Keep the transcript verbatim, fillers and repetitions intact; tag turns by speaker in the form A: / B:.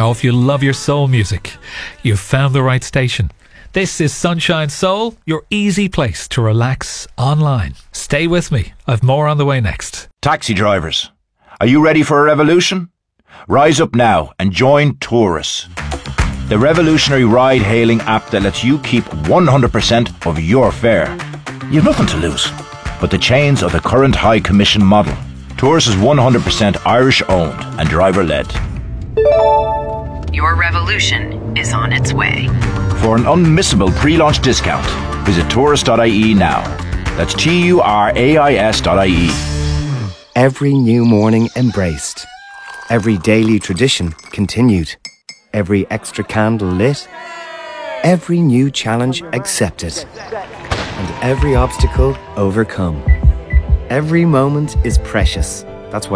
A: Oh, if you love your soul music, you've found the right station. This is Sunshine Soul, your easy place to relax online. Stay with me. I've more on the way next.
B: Taxi drivers, are you ready for a revolution? Rise up now and join Tourus, the revolutionary ride-hailing app that lets you keep one hundred percent of your fare. You've nothing to lose but the chains of the current high commission model. Tourus is one hundred percent Irish-owned and driver-led.
C: Your revolution is on its way.
B: For an unmissable pre-launch discount, visit tourus dot I E now. That's T U R A I S dot I E.
D: Every new morning embraced. Every daily tradition continued. Every extra candle lit. Every new challenge accepted. And every obstacle overcome. Every moment is precious.